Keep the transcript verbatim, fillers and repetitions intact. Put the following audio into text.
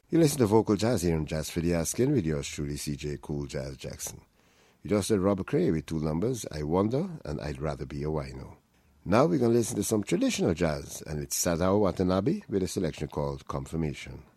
You listen to Vocal Jazz here on Jazz for the Asking with yours truly, C J Cool Jazz Jackson. You just heard Robert Cray with two numbers, I Wonder and I'd Rather Be a Wino. Now we're going to listen to some traditional jazz, and it's Sadao Watanabe with a selection called Confirmation.